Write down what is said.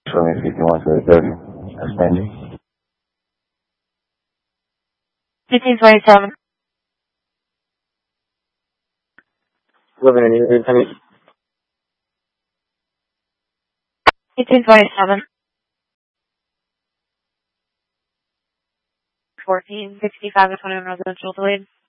21 to 30. Outstanding. 1827. Living in Independence. 1827. 1465 to 21 residential delayed.